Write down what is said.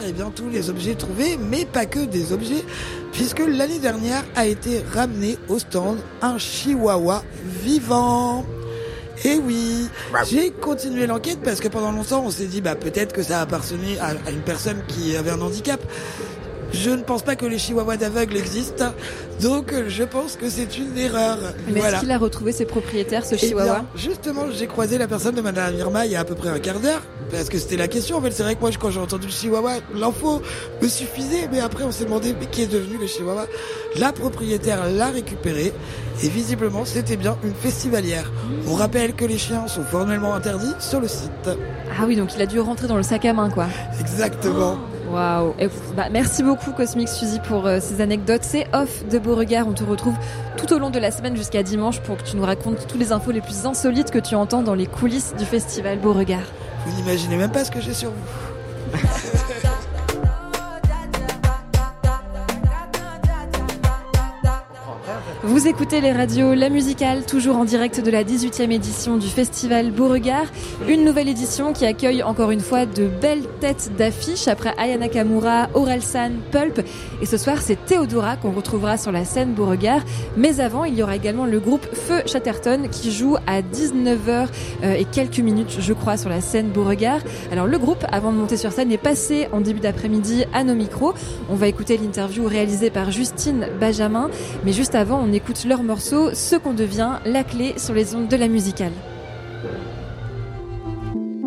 eh bien, tous les objets trouvés, mais pas que des objets, puisque l'année dernière a été ramené au stand un chihuahua vivant. Et oui, j'ai continué l'enquête parce que pendant longtemps on s'est dit peut-être que ça appartenait à une personne qui avait un handicap. Je ne pense pas que les chihuahuas d'aveugles existent, donc je pense que c'est une erreur. Mais est-ce qu'il a retrouvé ses propriétaires, ce chihuahua ? Bien, justement, j'ai croisé la personne de Madame Irma il y a à peu près un quart d'heure, parce que c'était la question. En fait, c'est vrai que moi, quand j'ai entendu le chihuahua, l'info me suffisait, mais après on s'est demandé qui est devenu le chihuahua. La propriétaire l'a récupéré, et visiblement, c'était bien une festivalière. On rappelle que les chiens sont formellement interdits sur le site. Ah oui, donc il a dû rentrer dans le sac à main, quoi. Exactement. Waouh. Merci beaucoup Cosmic Suzy pour ces anecdotes. C'est Off de Beauregard. On te retrouve tout au long de la semaine jusqu'à dimanche pour que tu nous racontes toutes les infos les plus insolites que tu entends dans les coulisses du festival Beauregard. Vous n'imaginez même pas ce que j'ai sur vous. Vous écoutez les radios La Musicale, toujours en direct de la 18e édition du festival Beauregard. Une nouvelle édition qui accueille encore une fois de belles têtes d'affiche après Aya Nakamura, Orelsan, Pulp. Et ce soir, c'est Théodora qu'on retrouvera sur la scène Beauregard. Mais avant, il y aura également le groupe Feu Chatterton qui joue à 19h et quelques minutes, je crois, sur la scène Beauregard. Alors le groupe, avant de monter sur scène, est passé en début d'après-midi à nos micros. On va écouter l'interview réalisée par Justine Benjamin. Mais juste avant, on écoute leur morceau « Ce qu'on devient », la clé sur les ondes de La Musicale.